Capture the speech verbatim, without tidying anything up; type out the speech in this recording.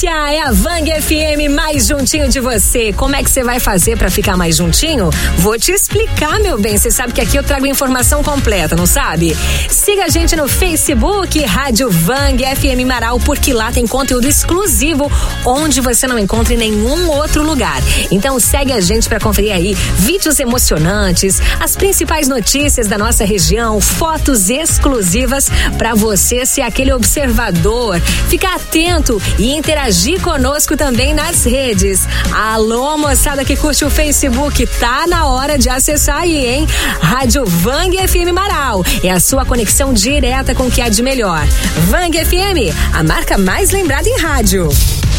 delícia! É a Vang F M mais juntinho de você. Como é que você vai fazer pra ficar mais juntinho? Vou te explicar, meu bem. Você sabe que aqui eu trago informação completa, não sabe? Siga a gente no Facebook, Rádio Vang F M Marau, porque lá tem conteúdo exclusivo onde você não encontra em nenhum outro lugar. Então segue a gente pra conferir aí vídeos emocionantes, as principais notícias da nossa região, fotos exclusivas pra você ser aquele observador, ficar atento e interagir conosco também nas redes. Alô, moçada que curte o Facebook, tá na hora de acessar aí, hein? Rádio Vang F M Marau, é a sua conexão direta com o que há de melhor. Vang F M, a marca mais lembrada em rádio.